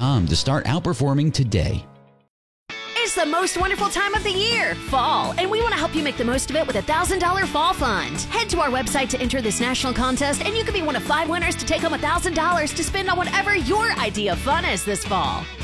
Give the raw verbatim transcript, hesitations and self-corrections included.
com to start outperforming today. It's the most wonderful time of the year, fall, and we want to help you make the most of it with a one thousand dollars Fall Fund. Head to our website to enter this national contest, and you could be one of five winners to take home one thousand dollars to spend on whatever your idea of fun is this fall.